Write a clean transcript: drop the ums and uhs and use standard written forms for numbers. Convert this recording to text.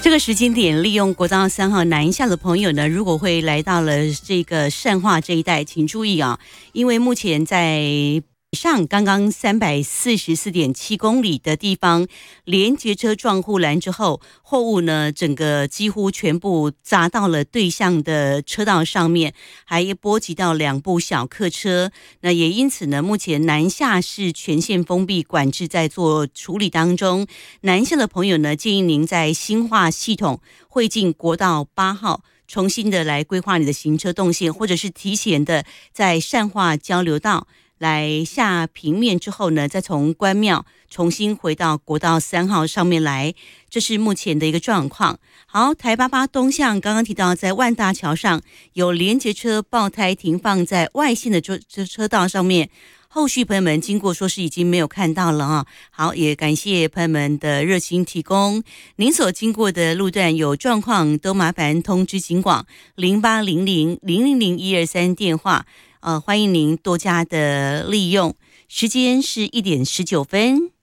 这个时间点，利用国道3号南下的朋友呢，如果会来到了这个善化这一带，请注意啊，因为目前在上刚刚344.7公里的地方，连接车撞护栏之后，货物呢整个几乎全部砸到了对向的车道上面，还波及到2部小客车。那也因此呢，目前南下是全线封闭管制，在做处理当中。南下的朋友呢，建议您在新化系统会进国道8号。重新的来规划你的行车动线，或者是提前的在善化交流道来下平面之后呢，再从关庙重新回到国道3号上面来，这是目前的一个状况。好，台88东向刚刚提到，在万大桥上有连结车爆胎停放在外线的车道上面。后续朋友们经过说是已经没有看到了啊。好，也感谢朋友们的热心提供。您所经过的路段有状况，都麻烦通知警广0800000123电话，欢迎您多加的利用。时间是1点19分。